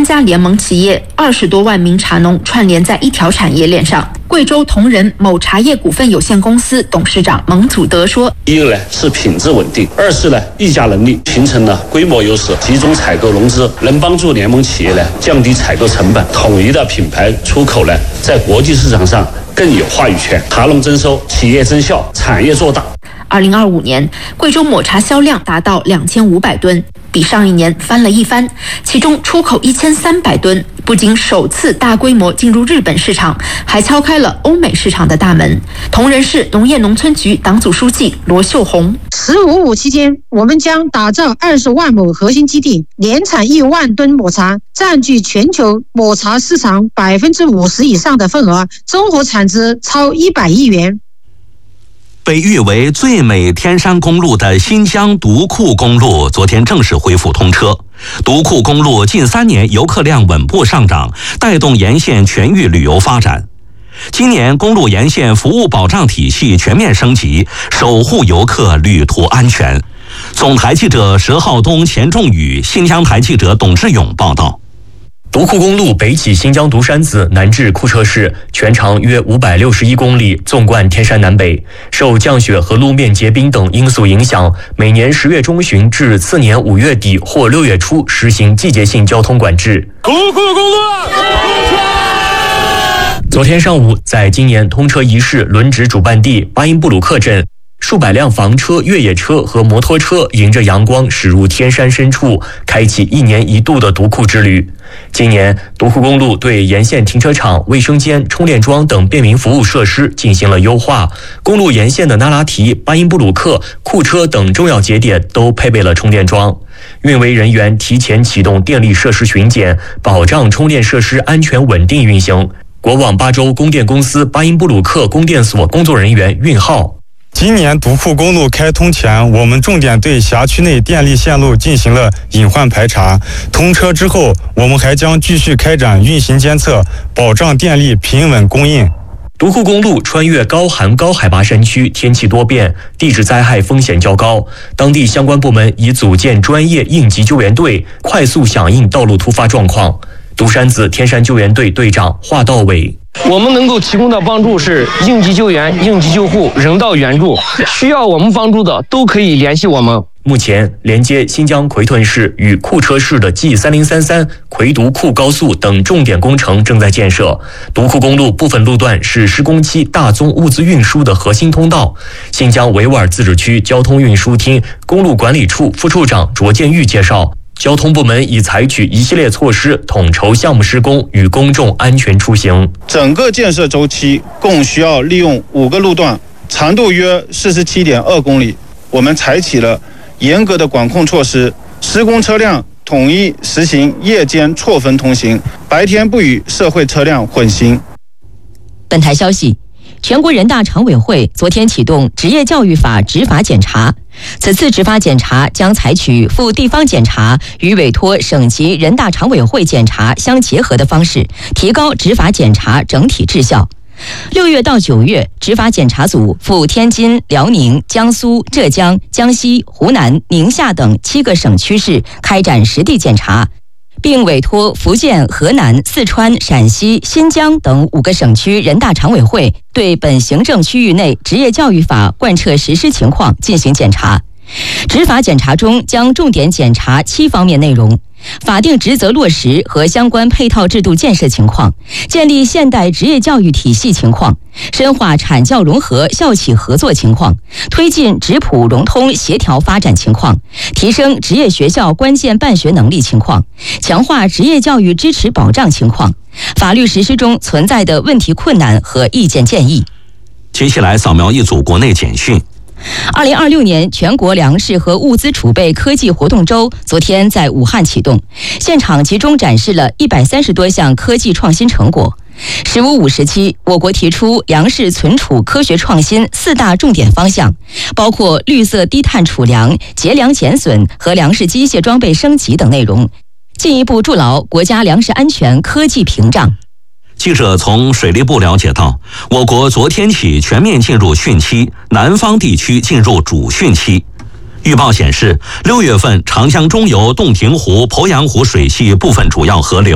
家联盟企业20多万名茶农串联在一条产业链上。贵州同仁某茶叶股份有限公司董事长蒙祖德说：“ 一个呢是品质稳定，二是呢议价能力形成了规模优势，集中采购融资，能帮助联盟企业呢降低采购成本，统一的品牌出口呢在国际市场上更有话语权。茶农增收，企业增效，产业做大。” 2025年，贵州抹茶销量达到2500吨，比上一年翻了一番。其中出口1300吨，不仅首次大规模进入日本市场，还敲开了欧美市场的大门。铜仁市农业农村局党组书记罗秀红 ：“15.5期间，我们将打造20万亩核心基地，年产1万吨抹茶，占据全球抹茶市场50%以上的份额，综合产值超100亿元。” 被誉为最美天山公路的新疆独库公路昨天正式恢复通车。独库公路近3年游客量稳步上涨，带动沿线全域旅游发展。今年公路沿线服务保障体系全面升级，守护游客旅途安全。总台记者佘浩东、钱仲宇，新疆台记者董志勇报道。 独库公路北起新疆独山子，南至库车市，全长约561公里，纵贯天山南北。受降雪和路面结冰等因素影响，每年10月中旬至次年5月底或6月初实行季节性交通管制。 独库公路！ 昨天上午，在今年通车仪式轮值主办地巴音布鲁克镇，数百辆房车、越野车和摩托车迎着阳光驶入天山深处，开启1年1度的独库之旅。今年，独库公路对沿线停车场、卫生间、充电桩等便民服务设施进行了优化。公路沿线的那拉提、巴音布鲁克、库车等重要节点都配备了充电桩。运维人员提前启动电力设施巡检，保障充电设施安全稳定运行。国网巴州供电公司巴音布鲁克供电所工作人员运浩。 今年独库公路开通前，我们重点对辖区内电力线路进行了隐患排查。通车之后，我们还将继续开展运行监测，保障电力平稳供应。 独库公路穿越高寒高海拔山区，天气多变，地质灾害风险较高。当地相关部门已组建专业应急救援队，快速响应道路突发状况。独山子天山救援队队长华道伟。 我们能够提供的帮助是应急救援、应急救护、人道援助，需要我们帮助的都可以联系我们。 目前，连接新疆奎屯市与库车市的 G3033、奎独库高速等重点工程正在建设。独库公路部分路段是施工期大宗物资运输的核心通道。新疆维吾尔自治区交通运输厅公路管理处副处长卓建玉介绍。 交通部门已采取一系列措施，统筹项目施工与公众安全出行。 整个建设周期共需要利用5个路段，长度约47.2公里。我们采取了严格的管控措施，施工车辆统一实行夜间错峰通行，白天不与社会车辆混行。 本台消息。 全国人大常委会昨天启动职业教育法执法检查，此次执法检查将采取赴地方检查与委托省级人大常委会检查相结合的方式，提高执法检查整体质效。6月到9月，执法检查组赴天津、辽宁、江苏、浙江、江西、湖南、宁夏等7个省区市开展实地检查。 并委托福建、河南、四川、陕西、新疆等5个省区人大常委会对本行政区域内职业教育法贯彻实施情况进行检查。执法检查中将重点检查7方面内容：法定职责落实和相关配套制度建设情况，建立现代职业教育体系情况，深化产教融合校企合作情况，推进职普融通协调发展情况，提升职业学校关键办学能力情况，强化职业教育支持保障情况，法律实施中存在的问题困难和意见建议。 接下来扫描一组国内简讯。 2026年全国粮食和物资储备科技活动周昨天在武汉启动，现场集中展示了130多项科技创新成果。15.5时期，我国提出粮食存储科学创新4大重点方向，包括绿色低碳储粮、节粮减损和粮食机械装备升级等内容，进一步筑牢国家粮食安全科技屏障。 记者从水利部了解到，我国昨天起全面进入汛期，南方地区进入主汛期。预报显示，6月份长江中游洞庭湖、鄱阳湖水系部分主要河流